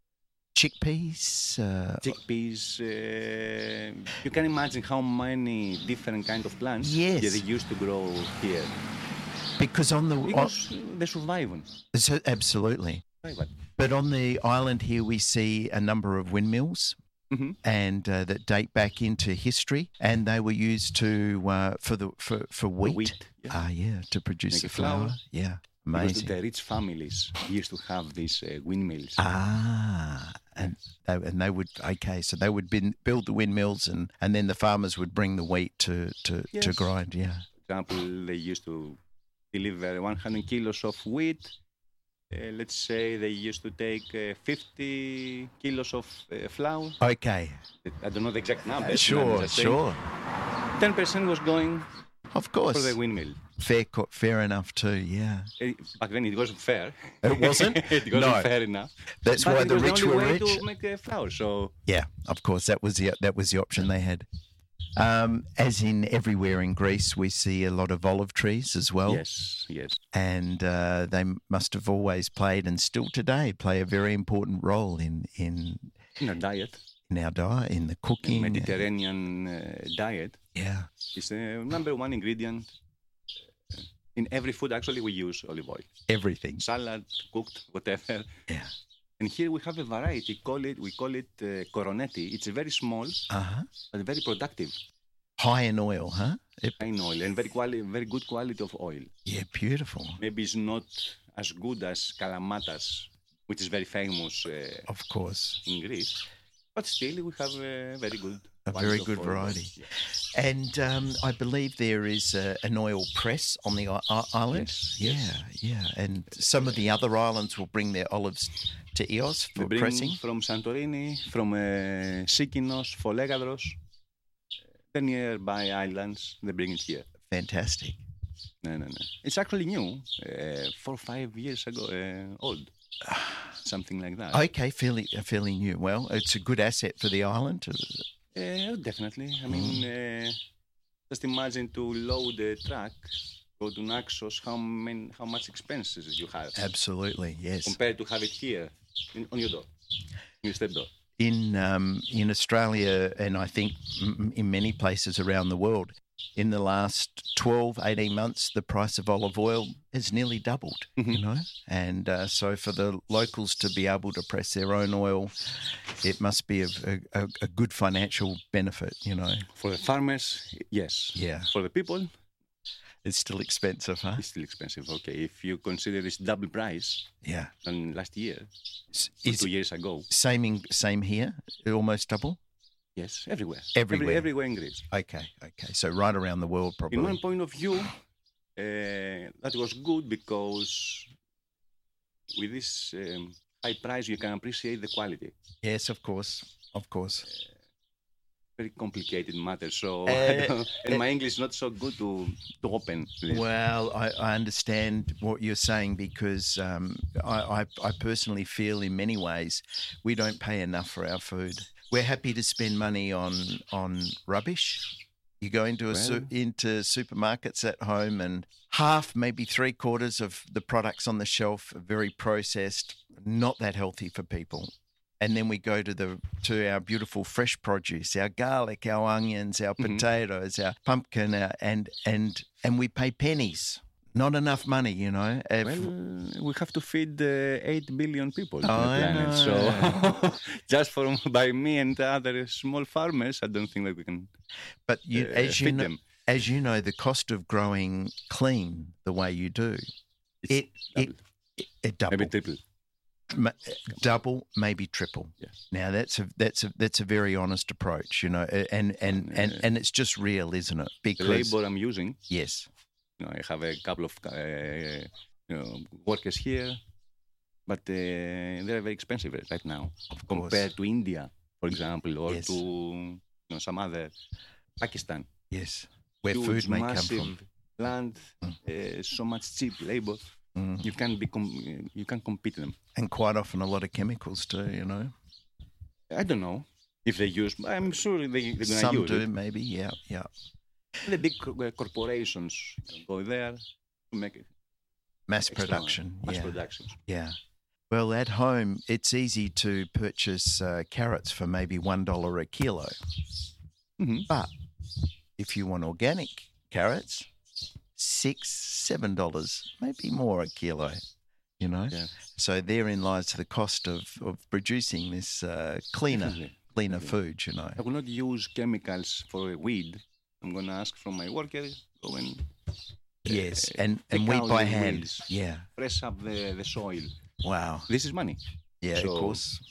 Speaker 1: Chickpeas. Uh,
Speaker 3: Chickpeas. Uh, you can imagine how many different kind of plants
Speaker 1: Yes.
Speaker 3: yeah, they used to grow here.
Speaker 1: because on the on,
Speaker 3: Because they survive.
Speaker 1: so, absolutely.
Speaker 3: Survival.
Speaker 1: But on the island here, we see a number of windmills.
Speaker 3: Mhm.
Speaker 1: And uh, that date back into history, and they were used to uh, for the for, for wheat.
Speaker 3: Wheat. Yeah.
Speaker 1: Ah, yeah, to produce
Speaker 3: Make
Speaker 1: the
Speaker 3: a flour.
Speaker 1: flour. Yeah,
Speaker 3: Because
Speaker 1: amazing.
Speaker 3: the rich families used to have these uh, windmills.
Speaker 1: Ah, and they and they would okay, so they would bin, build the windmills, and, and then the farmers would bring the wheat to to, to
Speaker 3: Yes.
Speaker 1: grind. Yeah.
Speaker 3: For example, they used to deliver one hundred kilos of wheat. Uh, let's say they used to take uh, fifty kilos of uh, flour.
Speaker 1: Okay.
Speaker 3: I don't know the exact number.
Speaker 1: Sure. Sure.
Speaker 3: ten percent was going
Speaker 1: Of
Speaker 3: for
Speaker 1: course.
Speaker 3: the windmill.
Speaker 1: Fair. co- Fair enough too. Yeah.
Speaker 3: Uh, Back then it wasn't fair.
Speaker 1: It wasn't?
Speaker 3: it wasn't
Speaker 1: No.
Speaker 3: fair enough.
Speaker 1: That's
Speaker 3: But
Speaker 1: why
Speaker 3: it
Speaker 1: the
Speaker 3: was
Speaker 1: rich
Speaker 3: the only
Speaker 1: were
Speaker 3: way
Speaker 1: rich.
Speaker 3: to make uh, flour. So
Speaker 1: Yeah, of course, that was the that was the option they had. Um, as in everywhere in Greece, we see a lot of olive trees as well,
Speaker 3: yes, yes.
Speaker 1: and uh, they must have always played, and still today play a very important role in in
Speaker 3: In our diet,
Speaker 1: in our diet, in the
Speaker 3: the
Speaker 1: cooking.
Speaker 3: Mediterranean uh, diet
Speaker 1: Yeah,
Speaker 3: is the number one ingredient. In every food, actually, we use olive oil.
Speaker 1: everything.
Speaker 3: Salad, cooked, whatever.
Speaker 1: Yeah.
Speaker 3: And here we have a variety. Call it, we call it uh, coronetti. It's very small,
Speaker 1: Uh huh.
Speaker 3: but very productive.
Speaker 1: High in oil, huh? It-
Speaker 3: Fine oil and very quali- very good quality of oil.
Speaker 1: yeah, beautiful.
Speaker 3: Maybe it's not as good as Kalamatas, which is very famous uh,
Speaker 1: Of course.
Speaker 3: in Greece, but still we have uh, very good
Speaker 1: A
Speaker 3: quality
Speaker 1: very
Speaker 3: of
Speaker 1: good
Speaker 3: olive
Speaker 1: variety.
Speaker 3: oil. Yeah.
Speaker 1: And um, I believe there is a, an oil press on the I- I- island.
Speaker 3: Yes,
Speaker 1: yeah,
Speaker 3: yes.
Speaker 1: yeah. And some of the other islands will bring their olives to Ios
Speaker 3: They
Speaker 1: for
Speaker 3: bring
Speaker 1: pressing.
Speaker 3: from Santorini, from uh, Sikinos, Folegadros, the nearby islands. They bring it here.
Speaker 1: Fantastic.
Speaker 3: No, no, no. It's actually new, uh, four or five years ago, uh, old, something like that.
Speaker 1: Okay, fairly fairly new. Well, it's a good asset for the island.
Speaker 3: Uh, definitely. I mean, uh, just imagine to load a truck, go to Naxos, how many, how much expenses you have
Speaker 1: Absolutely, yes.
Speaker 3: compared to have it here in, on your door, your step door.
Speaker 1: In um, in Australia, and I think m- in many places around the world, in the last twelve, eighteen months, the price of olive oil has nearly doubled,
Speaker 3: Mhm.
Speaker 1: you know. And uh, so for the locals to be able to press their own oil, it must be a, a, a good financial benefit, you know.
Speaker 3: For the farmers, yes.
Speaker 1: Yeah.
Speaker 3: For the people,
Speaker 1: It's still expensive, huh?
Speaker 3: it's still expensive. Okay, if you consider this double price
Speaker 1: Yeah.
Speaker 3: than last year,
Speaker 1: Is,
Speaker 3: or
Speaker 1: is
Speaker 3: two years ago,
Speaker 1: same, in, same here, almost double?
Speaker 3: yes, everywhere.
Speaker 1: Everywhere.
Speaker 3: Every, everywhere in Greece.
Speaker 1: Okay, okay. So right around the world,
Speaker 3: In
Speaker 1: probably.
Speaker 3: one point of view, uh, that was good because with this um, high price, you can appreciate the quality.
Speaker 1: Yes, of course, of course.
Speaker 3: Very complicated matter, so
Speaker 1: Uh,
Speaker 3: I don't, and
Speaker 1: uh,
Speaker 3: my English is not so good to, to open this.
Speaker 1: Well, I, I understand what you're saying because um, I, I, I personally feel in many ways we don't pay enough for our food. We're happy to spend money on on rubbish. You go into a su-
Speaker 3: Well-
Speaker 1: into supermarkets at home, and half, maybe three quarters of the products on the shelf are very processed, not that healthy for people. And then we go to the to our beautiful fresh produce, our garlic, our onions, our
Speaker 3: Mhm.
Speaker 1: potatoes, our pumpkin, our, and and and we pay pennies. Not enough money, you know. If-
Speaker 3: Well, we have to feed uh, eight billion people on
Speaker 1: I
Speaker 3: the planet.
Speaker 1: know.
Speaker 3: So just for by me and other small farmers, I don't think that we can
Speaker 1: but you,
Speaker 3: uh,
Speaker 1: as you
Speaker 3: feed
Speaker 1: know,
Speaker 3: them.
Speaker 1: as you know, the cost of growing clean the way you do,
Speaker 3: It's
Speaker 1: it it
Speaker 3: double,
Speaker 1: it, it double,
Speaker 3: maybe triple.
Speaker 1: Ma- double, maybe triple.
Speaker 3: Yes.
Speaker 1: Now that's a that's a that's a very honest approach, you know, and and and
Speaker 3: Uh,
Speaker 1: and it's just real, isn't it?
Speaker 3: The
Speaker 1: Because
Speaker 3: labor I'm using,
Speaker 1: yes,
Speaker 3: you know, I have a couple of uh, you know, workers here, but uh, they're very expensive right now
Speaker 1: of course,
Speaker 3: compared to India, for example, or
Speaker 1: Yes.
Speaker 3: to you know, some other Pakistan.
Speaker 1: yes, where
Speaker 3: Huge,
Speaker 1: food may
Speaker 3: massive
Speaker 1: come from.
Speaker 3: land,
Speaker 1: Mm.
Speaker 3: uh, so much cheap labor.
Speaker 1: Mm.
Speaker 3: You can't be com- you can't compete them.
Speaker 1: And quite often a lot of chemicals too, you know.
Speaker 3: I don't know if they use. I'm sure they, they're gonna
Speaker 1: Some
Speaker 3: use
Speaker 1: do,
Speaker 3: it.
Speaker 1: maybe, yeah, yeah.
Speaker 3: The big co- uh, corporations go there to make it
Speaker 1: Mass
Speaker 3: extra
Speaker 1: production,
Speaker 3: mass
Speaker 1: yeah,
Speaker 3: production.
Speaker 1: yeah. Well, at home, it's easy to purchase uh, carrots for maybe one dollar a kilo.
Speaker 3: Mhm.
Speaker 1: But if you want organic carrots, six, seven dollars, maybe more a kilo. You know,
Speaker 3: Yeah.
Speaker 1: so therein lies the cost of, of producing this uh, cleaner,
Speaker 3: Definitely.
Speaker 1: cleaner
Speaker 3: Definitely.
Speaker 1: food. You know,
Speaker 3: I will not use chemicals for a weed. I'm gonna ask from my worker go and
Speaker 1: yes,
Speaker 3: uh,
Speaker 1: and and
Speaker 3: pick
Speaker 1: we
Speaker 3: out
Speaker 1: by
Speaker 3: the
Speaker 1: hand.
Speaker 3: weeds.
Speaker 1: Yeah,
Speaker 3: press up the, the soil.
Speaker 1: wow.
Speaker 3: This is money,
Speaker 1: Yeah,
Speaker 3: So-
Speaker 1: of course,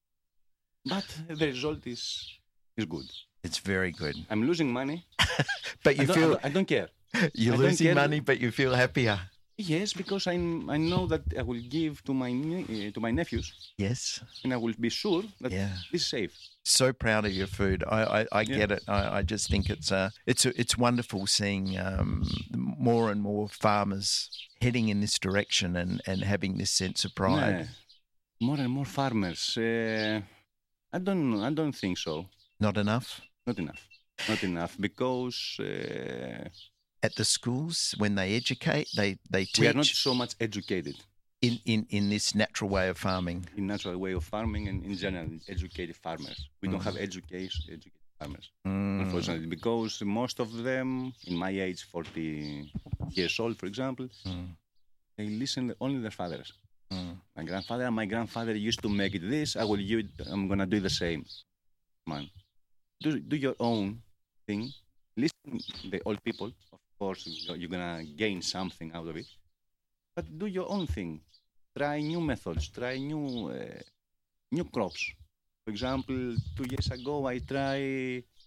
Speaker 3: but the result is is good.
Speaker 1: it's very good.
Speaker 3: I'm losing money.
Speaker 1: But
Speaker 3: I
Speaker 1: you
Speaker 3: don't, I
Speaker 1: feel
Speaker 3: don't, I don't care.
Speaker 1: you're
Speaker 3: I don't
Speaker 1: losing
Speaker 3: care.
Speaker 1: money, but you feel happier.
Speaker 3: Yes, because I I know that I will give to my ne- uh, to my nephews,
Speaker 1: Yes,
Speaker 3: and I will be sure that
Speaker 1: yeah.
Speaker 3: this is safe.
Speaker 1: So proud of your food. I I, I
Speaker 3: Yeah.
Speaker 1: get it. I, I just think it's uh it's it's wonderful seeing um, more and more farmers heading in this direction and, and having this sense of pride.
Speaker 3: Yeah. More and more farmers. Uh, I don't. I don't think so.
Speaker 1: Not enough
Speaker 3: Not enough. Not enough because uh,
Speaker 1: at the schools when they educate. They they
Speaker 3: we are not
Speaker 1: teach
Speaker 3: so much educated
Speaker 1: in, in, in this natural way of farming.
Speaker 3: in natural way of farming and in general educated farmers. We don't
Speaker 1: Mm.
Speaker 3: have education educated farmers,
Speaker 1: Mm,
Speaker 3: unfortunately, because most of them, in my age, forty years old, for example,
Speaker 1: mm,
Speaker 3: they listen only their fathers.
Speaker 1: mm.
Speaker 3: My grandfather and my grandfather used to make it this. I will. You, I'm gonna do the same. Man, do do your own thing. Listen to the old people. Of course, you're gonna gain something out of it. But do your own thing. Try new methods. Try new uh, new crops. For example, two years ago, I tried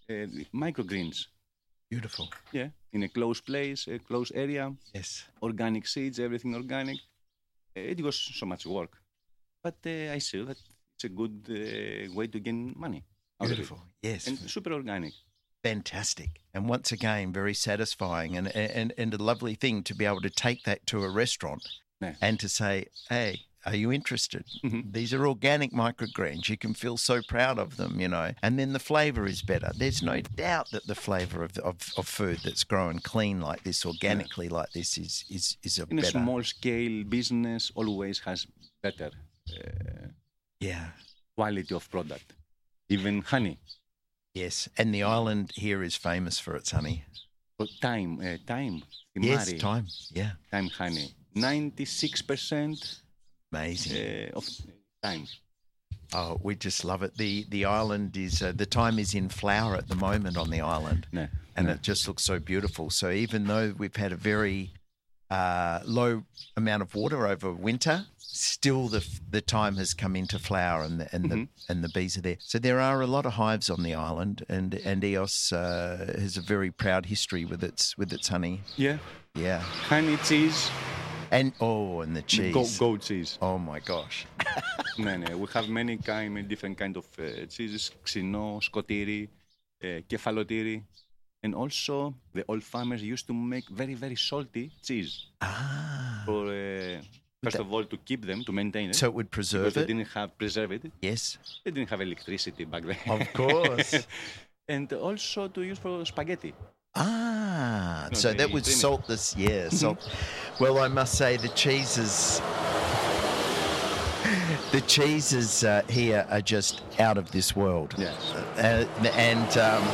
Speaker 3: uh, microgreens.
Speaker 1: Beautiful.
Speaker 3: Yeah, in a closed place, a closed area,
Speaker 1: Yes.
Speaker 3: organic seeds, everything organic. It was so much work, but uh, I see that it's a good uh, way to gain money. out of it.
Speaker 1: Beautiful. Yes.
Speaker 3: And super organic.
Speaker 1: Fantastic. And once again, very satisfying and, and, and a lovely thing to be able to take that to a restaurant
Speaker 3: Yeah.
Speaker 1: and to say, hey, are you interested?
Speaker 3: Mhm.
Speaker 1: These are organic microgreens. You can feel so proud of them, you know, and then the flavour is better. There's no doubt that the flavour of, of, of food that's grown clean like this, organically like this, is, is, is a
Speaker 3: In a
Speaker 1: better.
Speaker 3: small scale business, always has better uh,
Speaker 1: Yeah.
Speaker 3: quality of product. Even honey.
Speaker 1: Yes. And the island here is famous for its honey.
Speaker 3: So time, uh, time,
Speaker 1: Yes,
Speaker 3: Timari,
Speaker 1: time. Yeah.
Speaker 3: time honey. ninety-six percent
Speaker 1: Amazing.
Speaker 3: uh, of time.
Speaker 1: Oh, we just love it. The the island is uh, the time is in flower at the moment on the island,
Speaker 3: Ναι.
Speaker 1: and
Speaker 3: ναι.
Speaker 1: it just looks so beautiful. So even though we've had a very uh, low amount of water over winter, still the the time has come into flower, and the and the and the bees are there. So there are a lot of hives on the island, and and Eos uh, has a very proud history with its with its honey.
Speaker 3: Yeah.
Speaker 1: Yeah,
Speaker 3: Honey cheese,
Speaker 1: and oh, and the cheese.
Speaker 3: goat, goat cheese.
Speaker 1: Oh my gosh.
Speaker 3: Ναι, ναι. We have many kind, many different kind of uh, cheeses. Ξινό, σκοτήρι, uh, κεφαλοτήρι. And also, the old farmers used to make very, very salty cheese.
Speaker 1: Ah.
Speaker 3: For, uh, first of all, to keep them, to maintain it.
Speaker 1: So it would
Speaker 3: because
Speaker 1: preserve
Speaker 3: they
Speaker 1: it.
Speaker 3: didn't have preserved it.
Speaker 1: Yes.
Speaker 3: They didn't have electricity back then.
Speaker 1: Of course.
Speaker 3: And also to use for spaghetti.
Speaker 1: Ah,
Speaker 3: No,
Speaker 1: so
Speaker 3: they
Speaker 1: that would
Speaker 3: cream it.
Speaker 1: salt this, yeah, salt. Well, I must say the cheeses, the cheeses uh, here are just out of this world.
Speaker 3: Yeah.
Speaker 1: Uh, and um,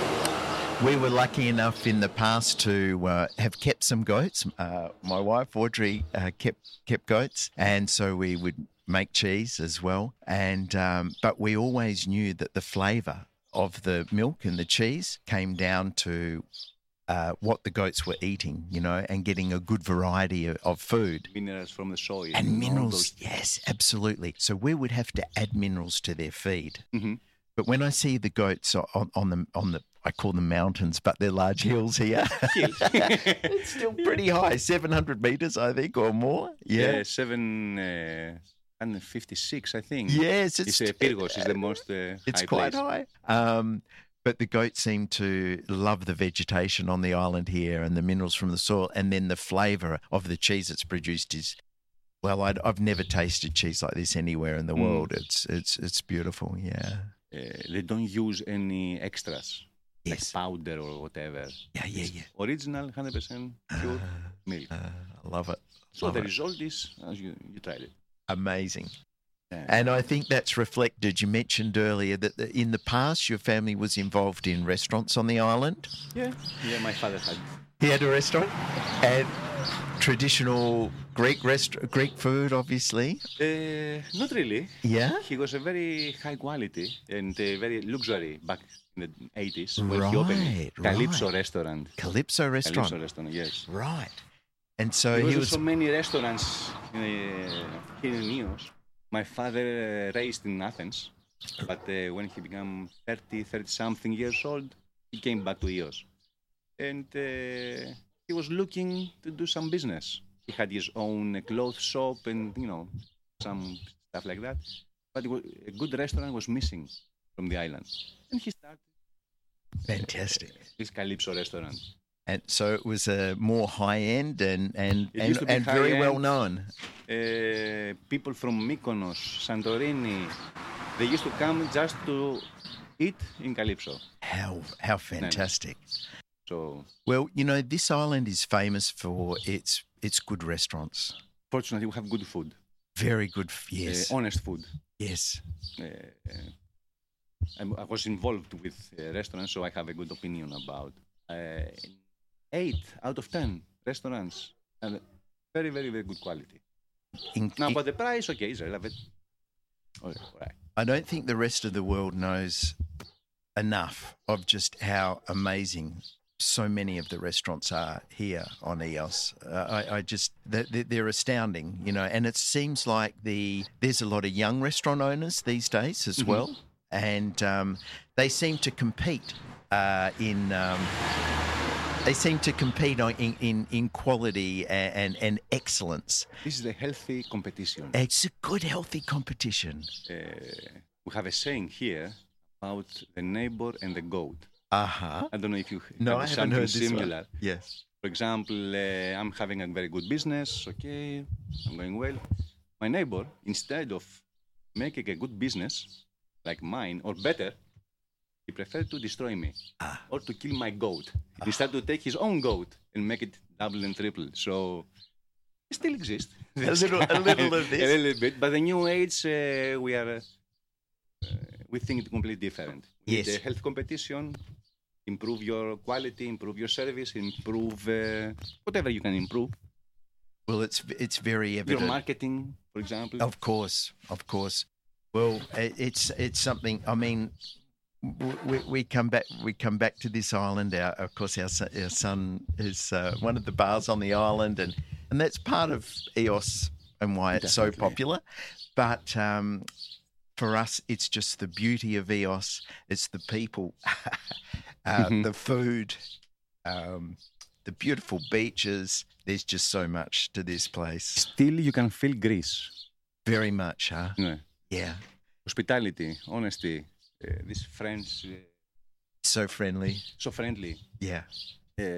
Speaker 1: we were lucky enough in the past to uh, have kept some goats. Uh, my wife Audrey uh, kept kept goats, and so we would make cheese as well. And um, but we always knew that the flavour of the milk and the cheese came down to uh, what the goats were eating, you know, and getting a good variety of, of food.
Speaker 3: Minerals from the soil.
Speaker 1: And
Speaker 3: all
Speaker 1: minerals,
Speaker 3: those-
Speaker 1: yes, absolutely. So we would have to add minerals to their feed.
Speaker 3: Mhm.
Speaker 1: But when I see the goats on, on the on the, I call them mountains, but they're large hills here.
Speaker 3: Hills.
Speaker 1: It's still pretty high, seven hundred meters, I think, or more.
Speaker 3: Yeah,
Speaker 1: Yeah.
Speaker 3: seven uh, hundred fifty-six, I think.
Speaker 1: Yes, it's
Speaker 3: It's uh, Pyrgos is the most uh,
Speaker 1: it's
Speaker 3: high
Speaker 1: quite
Speaker 3: place.
Speaker 1: high. Um, but the goats seem to love the vegetation on the island here and the minerals from the soil, and then the flavour of the cheese that's produced is, well, I'd, I've never tasted cheese like this anywhere in the
Speaker 3: Mm.
Speaker 1: world. It's it's it's beautiful. Yeah.
Speaker 3: Uh, they don't use any extras, like
Speaker 1: Yes.
Speaker 3: powder or whatever.
Speaker 1: Yeah. Yeah.
Speaker 3: It's
Speaker 1: Yeah.
Speaker 3: original, one hundred percent pure
Speaker 1: Uh,
Speaker 3: milk.
Speaker 1: uh, I love it.
Speaker 3: So
Speaker 1: love
Speaker 3: the
Speaker 1: it.
Speaker 3: result is, as you, you tried it.
Speaker 1: Amazing.
Speaker 3: Yeah.
Speaker 1: And I think that's reflected. You mentioned earlier that the- in the past your family was involved in restaurants on the island.
Speaker 3: yeah, yeah, my father had.
Speaker 1: He had a restaurant and traditional Greek rest- Greek food, obviously.
Speaker 3: Uh, not really.
Speaker 1: Yeah.
Speaker 3: He was a very high quality and uh, very luxury back in the eighties when he opened
Speaker 1: Right,
Speaker 3: Calypso
Speaker 1: right.
Speaker 3: restaurant.
Speaker 1: Calypso restaurant.
Speaker 3: Calypso restaurant, yes.
Speaker 1: Right. And so
Speaker 3: Because
Speaker 1: he
Speaker 3: there's
Speaker 1: was.
Speaker 3: so many restaurants uh, here in Nios. My father uh, raised in Athens, but uh, when he became thirty, thirty-something years old, he came back to Ios. And uh, he was looking to do some business. He had his own uh, clothes shop and, you know, some stuff like that. But it was, a good restaurant was missing from the island. And he started
Speaker 1: Fantastic.
Speaker 3: this Calypso restaurant.
Speaker 1: And so it was a more high end and and
Speaker 3: It
Speaker 1: and,
Speaker 3: used to be
Speaker 1: and very
Speaker 3: high-end.
Speaker 1: well known.
Speaker 3: Uh, people from Mykonos, Santorini, they used to come just to eat in Calypso.
Speaker 1: How how fantastic.
Speaker 3: So
Speaker 1: Well, you know, this island is famous for its its good restaurants.
Speaker 3: fortunately, we have good food,
Speaker 1: Very good. f- Yes.
Speaker 3: uh, honest food.
Speaker 1: Yes.
Speaker 3: Uh, uh, I'm- I was involved with uh, restaurants, so I have a good opinion about uh, eight out of ten restaurants and very, very, very good quality.
Speaker 1: In-
Speaker 3: Now,
Speaker 1: in-
Speaker 3: but the price, okay, is relevant. Okay, all right.
Speaker 1: I don't think the rest of the world knows enough of just how amazing so many of the restaurants are here on Eos. Uh, I, I just they're, they're astounding, you know. And it seems like the there's a lot of young restaurant owners these days as
Speaker 3: Mhm.
Speaker 1: well, and um, they seem to compete uh, in. Um, they seem to compete on, in, in in quality and, and and excellence.
Speaker 3: This is a healthy competition.
Speaker 1: It's a good, healthy competition.
Speaker 3: Uh, we have a saying here about the neighbor and the goat.
Speaker 1: Uh huh.
Speaker 3: I don't know if you
Speaker 1: No,
Speaker 3: have
Speaker 1: I haven't
Speaker 3: something
Speaker 1: heard this
Speaker 3: similar.
Speaker 1: one. Yes.
Speaker 3: For example, uh, I'm having a very good business. Okay, I'm going well. My neighbor, instead of making a good business like mine or better, he preferred to destroy me
Speaker 1: Ah.
Speaker 3: or to kill my goat. Ah. Instead to take his own goat and make it double and triple. So it still exists.
Speaker 1: A little, a little of this.
Speaker 3: A little bit, but the new age uh, we are. Uh, uh, we think it completely different. We
Speaker 1: Yes.
Speaker 3: need a health competition. Improve your quality, improve your service, improve uh, whatever you can improve.
Speaker 1: Well, it's it's very evident.
Speaker 3: Your marketing, for example.
Speaker 1: Of course, of course. Well, it- it's it's something. I mean, w- we, we come back we come back to this island. Our, of course, our son, our son is uh, one of the bars on the island, and and that's part of E O S and why it's so
Speaker 3: Definitely.
Speaker 1: popular. But um, for us, it's just the beauty of E O S. It's the people, uh,
Speaker 3: Mhm.
Speaker 1: the food, um, the beautiful beaches. There's just so much to this place.
Speaker 3: Still, you can feel Greece.
Speaker 1: Very much, huh?
Speaker 3: Ναι.
Speaker 1: Yeah.
Speaker 3: Hospitality, honesty, uh, this French, uh,
Speaker 1: So friendly.
Speaker 3: so friendly.
Speaker 1: Yeah.